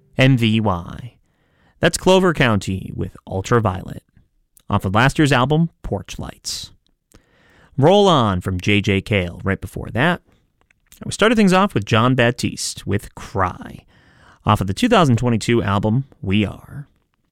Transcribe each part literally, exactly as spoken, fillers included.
M V Y. That's Clover County with Ultraviolet, off of last year's album, Porch Lights. Roll On from J J Cale right before that. We started things off with Jon Batiste with Cry, off of the two thousand twenty-two album, We Are.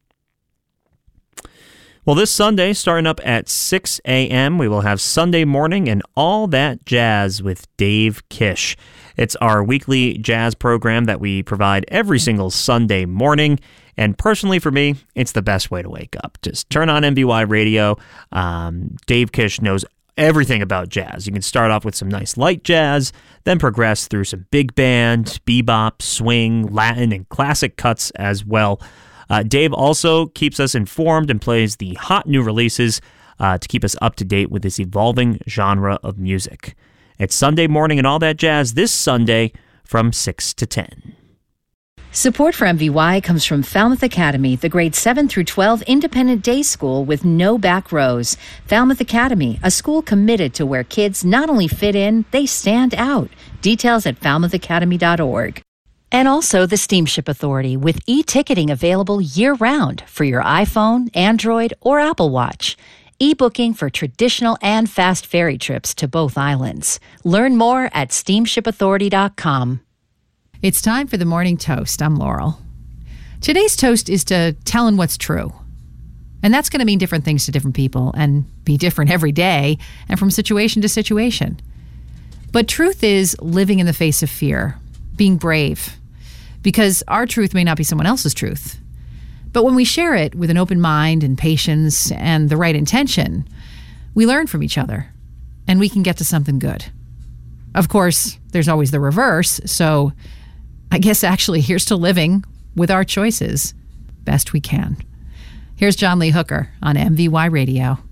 Well, this Sunday, starting up at six a.m., we will have Sunday Morning and All That Jazz with Dave Kish. It's our weekly jazz program that we provide every single Sunday morning. And personally, for me, it's the best way to wake up. Just turn on M V Y Radio. Um, Dave Kish knows everything about jazz. You can start off with some nice light jazz, then progress through some big band, bebop, swing, Latin, and classic cuts as well. Uh, Dave also keeps us informed and plays the hot new releases uh, to keep us up to date with this evolving genre of music. It's Sunday Morning and All That Jazz this Sunday from six to ten. Support for M V Y comes from Falmouth Academy, the grade seven through twelve independent day school with no back rows. Falmouth Academy, a school committed to where kids not only fit in, they stand out. Details at falmouth academy dot org. And also the Steamship Authority with e-ticketing available year-round for your iPhone, Android, or Apple Watch. E-booking for traditional and fast ferry trips to both islands. Learn more at steamship authority dot com. It's time for the morning toast. I'm Laurel. Today's toast is to telling what's true. And that's going to mean different things to different people and be different every day and from situation to situation. But truth is living in the face of fear, being brave, because our truth may not be someone else's truth. But when we share it with an open mind and patience and the right intention, we learn from each other and we can get to something good. Of course, there's always the reverse, so I guess actually here's to living with our choices best we can. Here's John Lee Hooker on M V Y Radio.